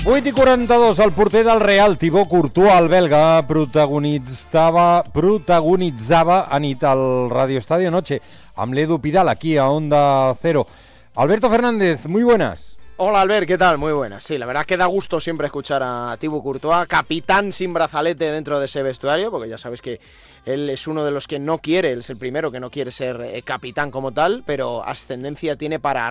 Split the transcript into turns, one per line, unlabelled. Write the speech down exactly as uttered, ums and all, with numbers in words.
vuit i quaranta-dos, el porter del Real, Thibaut Courtois, el belga, protagonitzava, protagonitzava a nit al Radio Estadio Noche amb l'Edu Pidal aquí a Onda Cero. Alberto Fernández, muy buenas.
Hola Albert, ¿qué tal? Muy buenas. Sí, la verdad que da gusto siempre escuchar a Thibaut Courtois, capitán sin brazalete dentro de ese vestuario, porque ya sabes que él es uno de los que no quiere, él es el primero que no quiere ser eh, capitán como tal, pero ascendencia tiene para